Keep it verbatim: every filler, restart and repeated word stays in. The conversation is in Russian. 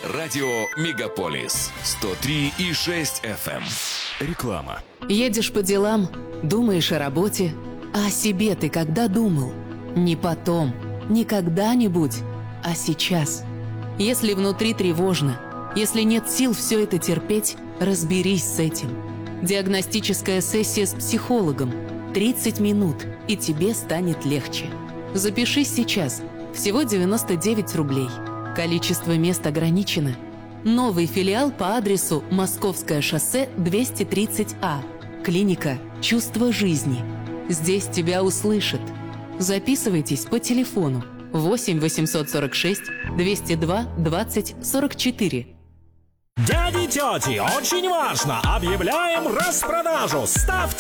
Радио Мегаполис сто три и шесть эф эм. Реклама. Едешь по делам, думаешь о работе, а о себе ты когда думал? Не потом, не когда-нибудь, а сейчас. Если внутри тревожно, если нет сил все это терпеть, разберись с этим. Диагностическая сессия с психологом. тридцать минут, и тебе станет легче. Запишись сейчас. Всего девяносто девять рублей. Количество мест ограничено. Новый филиал по адресу Московское шоссе двести тридцать А. Клиника «Чувство жизни». Здесь тебя услышат. Записывайтесь по телефону восемь восемьсот сорок шесть двести два двадцать сорок четыре. Дяди и тети, очень важно! Объявляем распродажу! Ставьте